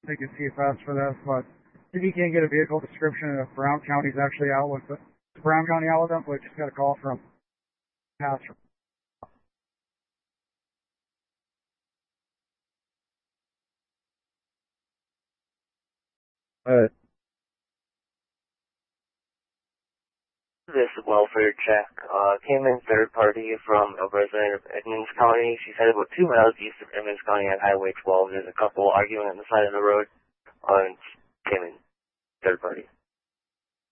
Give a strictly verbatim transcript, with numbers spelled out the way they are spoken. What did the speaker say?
they can see fast for this, but if you can't get a vehicle description, if Brown County's actually out with it, Brown County out with them, but just got a call from Pastor. Uh, This welfare check uh, came in third party from a resident of Edmonds County. She said about two miles east of Edmonds County on Highway twelve, there's a couple arguing on the side of the road, uh, and came in third party.